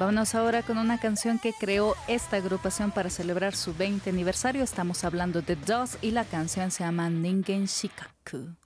Vámonos ahora con una canción que creó esta agrupación para celebrar su 20 aniversario. Estamos hablando de DOS y la canción se llama Ningen Shikaku.